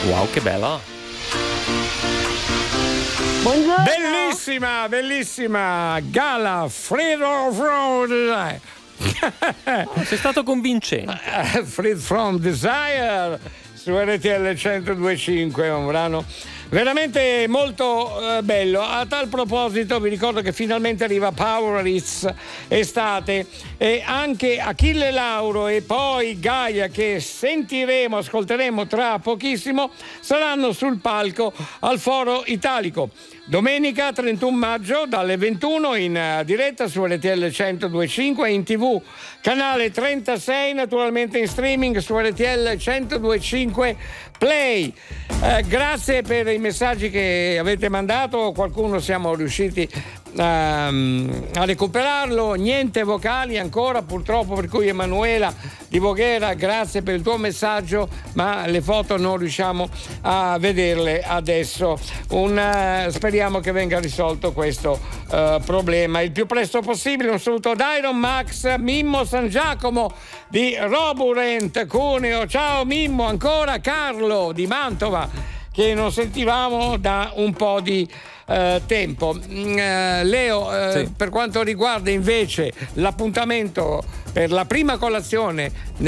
Wow, che bella. Buongiorno. Bellissima Gala Freedom from Desire. Sei stato convincente. Freed from Desire su RTL 102.5, un brano veramente molto bello. A tal proposito vi ricordo che finalmente arriva Power Hits estate e anche Achille Lauro e poi Gaia, che ascolteremo tra pochissimo, saranno sul palco al Foro Italico. Domenica 31 maggio dalle 21 in diretta su RTL 102.5 e in TV canale 36, naturalmente in streaming su RTL 102.5 Play. Grazie per i messaggi che avete mandato, qualcuno siamo riusciti a recuperarlo, niente vocali ancora purtroppo, per cui Emanuela di Voghera, grazie per il tuo messaggio, ma le foto non riusciamo a vederle adesso. Speriamo che venga risolto questo problema il più presto possibile. Un saluto da Iron Max, Mimmo San Giacomo di Roburent Cuneo, ciao Mimmo, ancora Carlo di Mantova che non sentivamo da un po' di tempo. Leo, sì. Per quanto riguarda invece l'appuntamento per la prima colazione